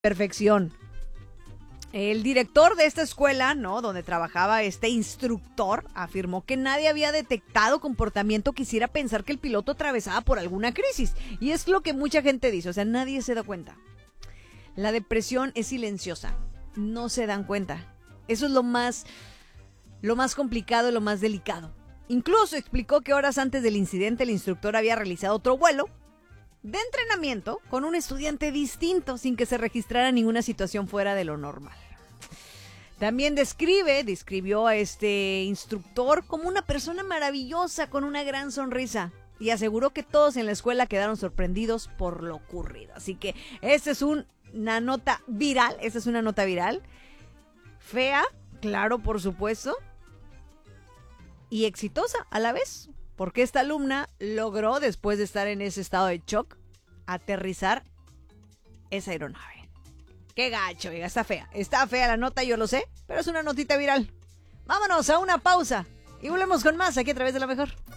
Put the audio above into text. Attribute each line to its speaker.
Speaker 1: perfección. El director de esta escuela, ¿no?, donde trabajaba este instructor, afirmó que nadie había detectado comportamiento que hiciera pensar que el piloto atravesaba por alguna crisis. Y es lo que mucha gente dice, o sea, nadie se da cuenta. La depresión es silenciosa, no se dan cuenta. Eso es lo más complicado y lo más delicado. Incluso explicó que horas antes del incidente el instructor había realizado otro vuelo de entrenamiento con un estudiante distinto sin que se registrara ninguna situación fuera de lo normal. También describió a este instructor como una persona maravillosa con una gran sonrisa y aseguró que todos en la escuela quedaron sorprendidos por lo ocurrido. Así que esta es una nota viral, fea, claro, por supuesto, y exitosa a la vez. Porque esta alumna logró, después de estar en ese estado de shock, aterrizar esa aeronave. Qué gacho, oiga, está fea la nota, yo lo sé, pero es una notita viral. Vámonos a una pausa y volvemos con más aquí a través de La Mejor.